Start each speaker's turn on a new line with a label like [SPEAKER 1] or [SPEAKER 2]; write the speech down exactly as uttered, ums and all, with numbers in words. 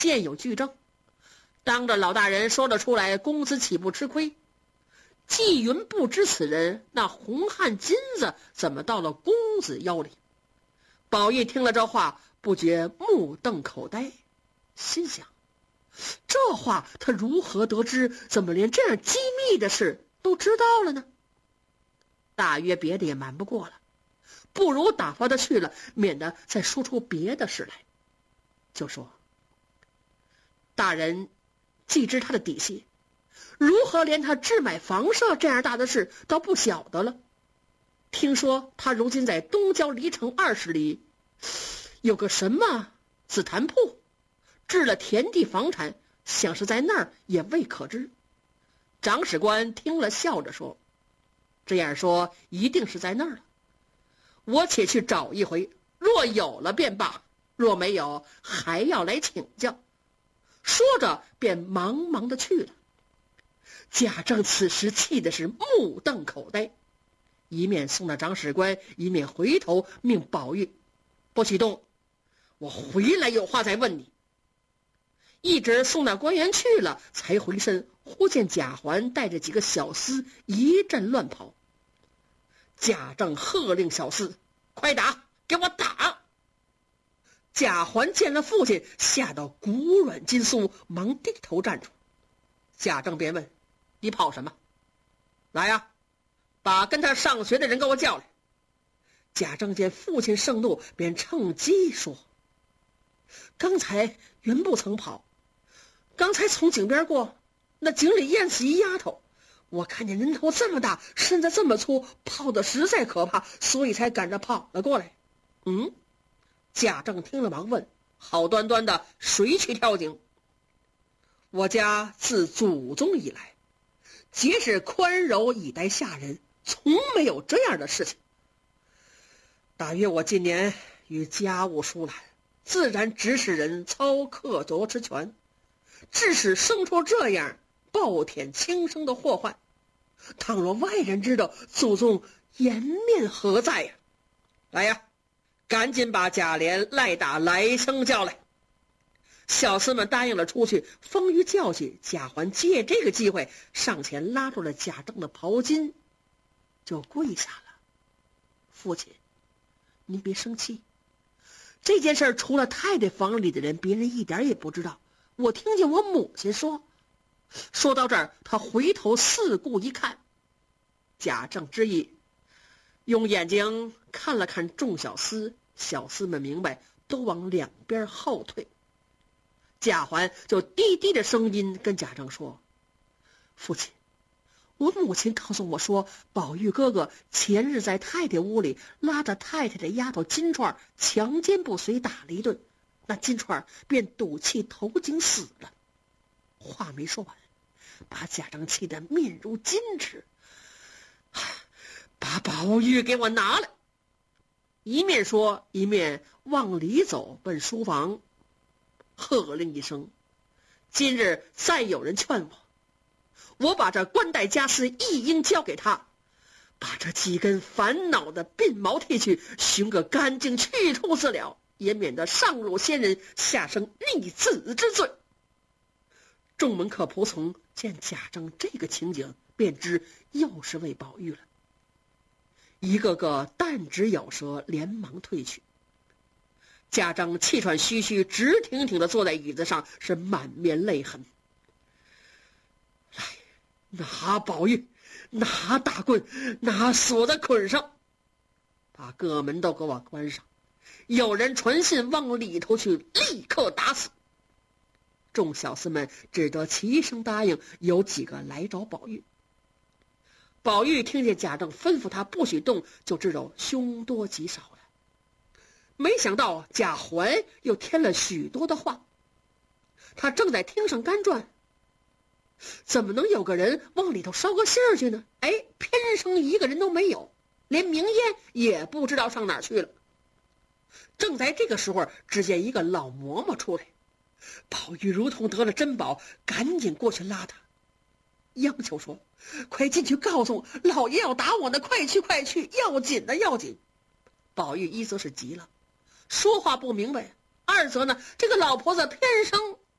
[SPEAKER 1] 见有据证，当着老大人说了出来，公子岂不吃亏？纪云不知此人，那红汗金子怎么到了公子腰里？宝玉听了这话，不觉目瞪口呆，心想：这话他如何得知？怎么连这样机密的事都知道了呢？大约别的也瞒不过了，不如打发他去了，免得再说出别的事来。就说：大人既知他的底细，如何连他置买房舍这样大的事都不晓得了？听说他如今在东郊离城二十里，有个什么紫檀铺，置了田地房产，想是在那儿也未可知。长史官听了，笑着说：这样说一定是在那儿了，我且去找一回，若有了便罢，若没有还要来请教。说着便忙忙的去了。贾政此时气的是目瞪口呆，一面送了长史官，一面回头命宝玉不许动，我回来有话再问你。一直送到官员去了，才回身，忽见贾环带着几个小厮一阵乱跑。贾政喝令小厮快打，给我打！贾环见了父亲，吓得骨软筋酥，忙低头站住。贾政便问：你跑什么？来呀，把跟他上学的人给我叫来。贾政见父亲盛怒，便趁机说：刚才原不曾跑，刚才从井边过，那井里淹死一丫头，我看见人头这么大，身子这么粗，泡得实在可怕，所以才赶着跑了过来。嗯，贾政听了忙问：好端端的谁去跳井？我家自祖宗以来，皆是宽柔以待下人，从没有这样的事情。大约我今年与家务疏懒，自然指使人操课夺之权，致使生出这样暴殄轻生的祸患。倘若外人知道，祖宗颜面何在呀？来呀，赶紧把贾琏、赖打、来生叫来。小厮们答应了出去，风雨叫起，贾环借这个机会上前拉住了贾政的袍襟，就跪下了。父亲，您别生气，这件事除了太太房里的人，别人一点也不知道。我听见我母亲说。说到这儿，他回头四顾一看，贾政之意，用眼睛看了看众小厮，小厮们明白，都往两边后退。贾环就低低的声音跟贾政说：父亲，我母亲告诉我说，宝玉哥哥前日在太太屋里拉着太太的丫头金钏强奸不遂，打了一顿，那金钏便赌气投井死了。话没说完，把贾政气得面如金纸，把宝玉给我拿来。一面说，一面往里走，奔书房，喝令一声：今日再有人劝我，我把这冠带家私一应交给他，把这几根烦恼的鬓毛剃去，寻个干净去处自了，也免得上辱先人，下生逆子之罪。众门客仆从见贾政这个情景，便知又是为宝玉了，一个个弹指咬舌，连忙退去。贾政气喘吁吁，直挺挺地坐在椅子上，是满面泪痕。来，拿宝玉，拿大棍，拿锁子捆上，把各门都给我关上，有人传信往里头去，立刻打死。众小厮们只得齐声答应，有几个来找宝玉。宝玉听见贾政吩咐他不许动，就知道凶多吉少了。没想到贾环又添了许多的话，他正在厅上干转，怎么能有个人往里头捎个信儿去呢？哎，偏生一个人都没有，连明烟也不知道上哪儿去了。正在这个时候，只见一个老嬷嬷出来，宝玉如同得了珍宝，赶紧过去拉他，央求说：快进去告诉我，老爷要打我呢，快去快去，要紧的要紧。宝玉一则是急了，说话不明白，二则呢，这个老婆子偏生